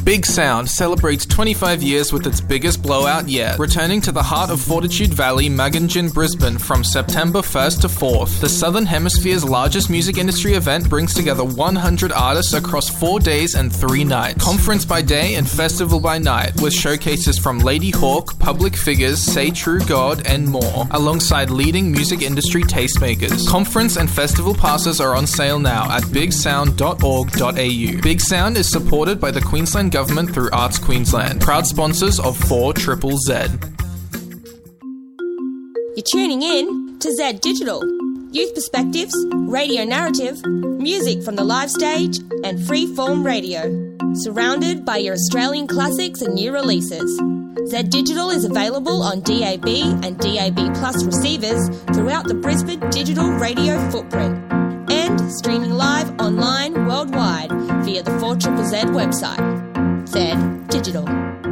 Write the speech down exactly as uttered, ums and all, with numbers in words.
Big Sound celebrates twenty-five years with its biggest blowout yet, returning to the heart of Fortitude Valley, Magangin, Brisbane from September first to fourth. The Southern Hemisphere's largest music industry event brings together one hundred artists across four days and three nights. Conference by day and festival by night, with showcases from Lady Hawk, Public Figures, Say True God, and more, alongside leading music industry tastemakers. Conference and festival passes are on sale now at big sound dot org dot a u. Big Sound is supported by the Queensland Government through Arts Queensland, proud sponsors of four triple Z. You're tuning in to Z Digital. Youth perspectives, radio narrative, music from the live stage, and free-form radio. Surrounded by your Australian classics and new releases. Z Digital is available on D A B and D A B Plus receivers throughout the Brisbane digital radio footprint. And streaming live online worldwide via the four Z Z Z website. Z Digital.